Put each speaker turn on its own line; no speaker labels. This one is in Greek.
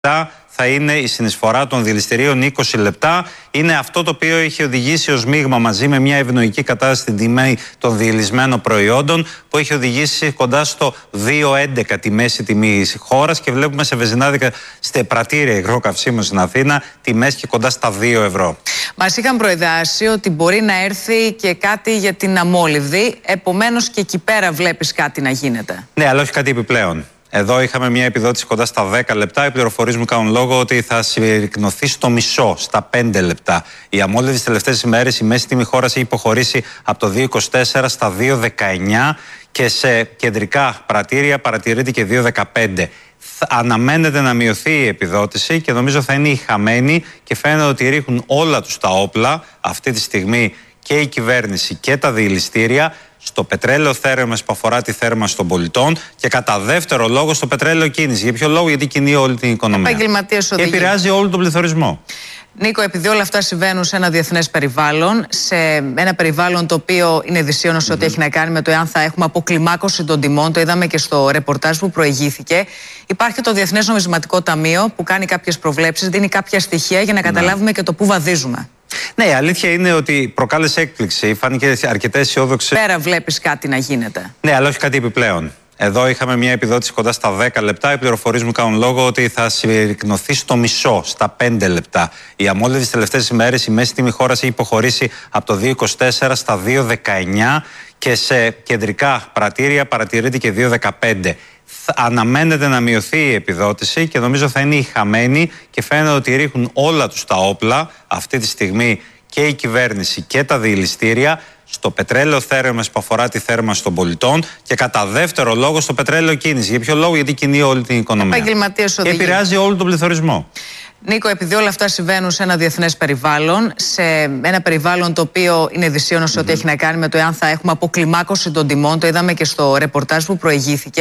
θα είναι η συνεισφορά των δηληστηρίων 20 λεπτά. Είναι αυτό το οποίο έχει οδηγήσει ως μείγμα μαζί με μια ευνοϊκή κατάσταση στην τιμή των διελυσμένων προϊόντων που έχει οδηγήσει κοντά στο 2,11 τη μέση τιμή της χώρας και βλέπουμε σε βενζινάδικα πρατήρια υγρό καυσίμων στην Αθήνα τιμές και κοντά στα 2 ευρώ.
Μας είχαν προειδεάσει ότι μπορεί να έρθει και κάτι για την αμόλυβδη, επομένως και εκεί πέρα βλέπεις κάτι να γίνεται.
Ναι, αλλά όχι κάτι επιπλέον. Εδώ είχαμε μια επιδότηση κοντά στα 10 λεπτά. Οι πληροφορίες μου κάνουν λόγο ότι θα συρρυκνωθεί στο μισό, στα 5 λεπτά. Η αμόλυβδη στις τελευταίες ημέρες, η μέση τιμή χώρας έχει υποχωρήσει από το 2,24 στα 2,19 και σε κεντρικά πρατήρια παρατηρείται και 2,15. Αναμένεται να μειωθεί η επιδότηση και νομίζω θα είναι οι χαμένοι και φαίνεται ότι ρίχνουν όλα τους τα όπλα αυτή τη στιγμή και η κυβέρνηση και τα διελιστήρια στο πετρέλαιο θέρμανσης που αφορά τη θέρμανση των πολιτών και κατά δεύτερο λόγο στο πετρέλαιο κίνηση. Για ποιο λόγο? Γιατί κινεί όλη την οικονομία και επηρεάζει όλο τον πληθωρισμό.
Νίκο, επειδή όλα αυτά συμβαίνουν σε ένα διεθνές περιβάλλον, σε ένα περιβάλλον το οποίο είναι δυσίωνο σε ό,τι έχει να κάνει με το εάν θα έχουμε αποκλιμάκωση των τιμών, το είδαμε και στο ρεπορτάζ που προηγήθηκε. Υπάρχει το Διεθνές Νομισματικό Ταμείο που κάνει κάποιες προβλέψεις, δίνει κάποια στοιχεία για να καταλάβουμε και το πού βαδίζουμε.
Ναι, η αλήθεια είναι ότι προκάλεσε έκπληξη. Φάνηκε αρκετά αισιόδοξη.
Πέρα βλέπεις κάτι να γίνεται.
Ναι, αλλά όχι κάτι επιπλέον. Εδώ είχαμε μια επιδότηση κοντά στα 10 λεπτά. Οι πληροφορίες μου κάνουν λόγο ότι θα συρρυκνωθεί στο μισό, στα 5 λεπτά. Η αμόλυβδη στις τελευταίες ημέρες, η μέση τιμή χώρας έχει υποχωρήσει από το 2,24 στα 2,19 και σε κεντρικά πρατήρια παρατηρείται και 2,15. Αναμένεται να μειωθεί η επιδότηση και νομίζω θα είναι οι χαμένοι και φαίνεται ότι ρίχνουν όλα τους τα όπλα αυτή τη στιγμή και η κυβέρνηση και τα διελιστήρια στο πετρέλαιο θέρμανσης που αφορά τη θέρμανση των πολιτών και κατά δεύτερο λόγο στο πετρέλαιο κίνηση. Για ποιο λόγο? Γιατί κινεί όλη την οικονομία και επηρεάζει όλο τον πληθωρισμό.
Νίκο, επειδή όλα αυτά συμβαίνουν σε ένα διεθνές περιβάλλον, σε ένα περιβάλλον το οποίο είναι δυσίωνο σε ό,τι έχει να κάνει με το εάν θα έχουμε αποκλιμάκωση των τιμών, το είδαμε και στο ρεπορτάζ που προηγήθηκε.